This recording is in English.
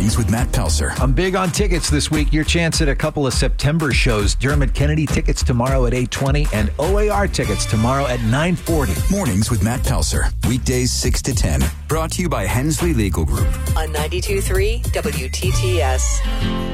Mornings with Matt Pelser. I'm big on tickets this week. Your chance at a couple of September shows. Dermot Kennedy tickets tomorrow at 8:20 and OAR tickets tomorrow at 9:40. Mornings with Matt Pelser. Weekdays 6 to 10. Brought to you by Hensley Legal Group. On 92.3 WTTS.